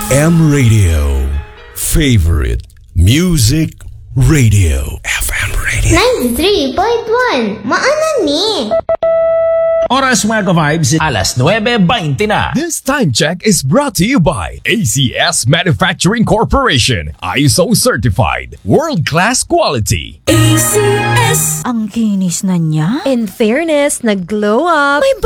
FM Radio. Favorite Music Radio. FM Radio. 93.1. Maanan ni. Oras mga ka-vibes, alas 9:20 na. This time check is brought to you by ACS Manufacturing Corporation. ISO certified. World-class quality. ACS. Ang kinis na niya. In fairness, nag-glow up. May